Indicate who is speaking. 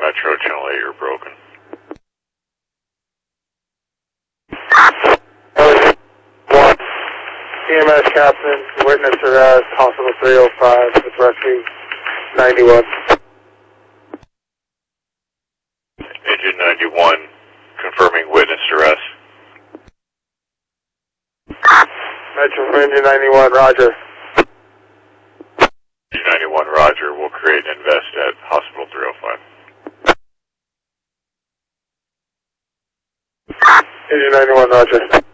Speaker 1: Metro, channel 8, you're broken.
Speaker 2: EMS captain, witness arrest, hospital 305 with rescue 91.
Speaker 1: Engine 91, confirming witness arrest.
Speaker 2: Metro from engine 91, roger.
Speaker 1: Engine 91, roger. We'll create an invest at hospital 305.
Speaker 2: Engine 91, roger.